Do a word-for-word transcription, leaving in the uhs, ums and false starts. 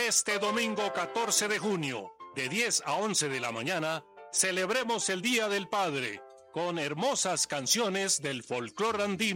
Este domingo catorce de junio, de diez a once de la mañana, celebremos el Día del Padre con hermosas canciones del folclore andino.